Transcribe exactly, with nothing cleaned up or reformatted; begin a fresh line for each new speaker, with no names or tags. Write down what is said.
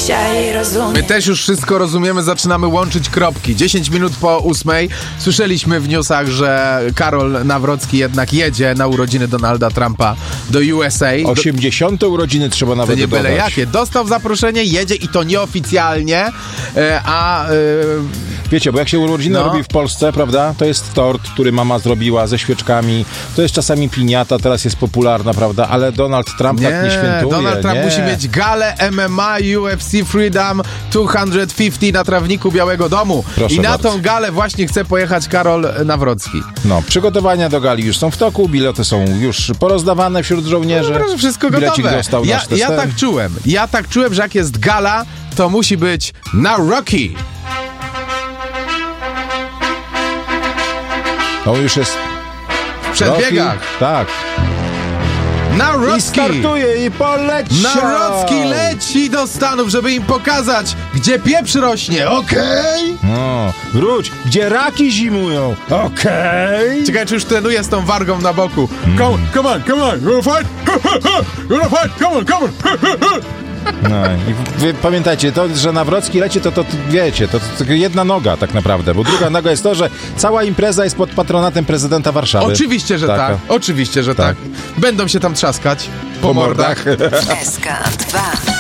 dzisiaj rozumiem.
My też już wszystko rozumiemy, zaczynamy łączyć kropki. dziesięć minut po ósmej słyszeliśmy w newsach, że Karol Nawrocki jednak jedzie na urodziny Donalda Trumpa do U S A.
osiemdziesiąte urodziny trzeba
To
nawet
nie byle
dodać.
jakie. Dostał zaproszenie, jedzie i to nieoficjalnie, e, a... E,
Wiecie, bo jak się urodziny
No.
robi w Polsce, prawda, to jest tort, który mama zrobiła ze świeczkami, to jest czasami piniata, teraz jest popularna, prawda, ale Donald Trump
nie,
tak nie świętuje.
Donald Trump
nie.
musi mieć galę M M A U F C Freedom dwieście pięćdziesiąt na trawniku Białego Domu.
Proszę
I na
bardzo.
tą galę właśnie chce pojechać Karol Nawrocki.
No, przygotowania do gali już są w toku, bilety są już porozdawane wśród żołnierzy.
No, proszę, wszystko
Bilecik
gotowe.
dostał
Ja,
nasz
ja
testerem.
tak czułem. Ja tak czułem, że jak jest gala, to musi być na Rocky.
On już jest
W przedbiegach.
Rocky. Tak. I
Nawrocki.
startuje i poleciał.
Nawrocki leci do Stanów, żeby im pokazać, gdzie pieprz rośnie. Okej?
No, wróć, gdzie raki zimują. Okej.
Ciekawe, czy już trenuje z tą wargą na boku. Come, come on, come on, you wanna fight? You wanna fight? Come on, come on.
No i wy pamiętajcie, to, że Nawrocki leci, to, to, to wiecie, to, to tylko jedna noga tak naprawdę, bo druga noga jest to, że cała impreza jest pod patronatem prezydenta Warszawy.
Oczywiście, że
Taka.
tak. Oczywiście, że tak.
Tak.
Będą się tam trzaskać po,
Po
mordach.
mordach.
S K dwa.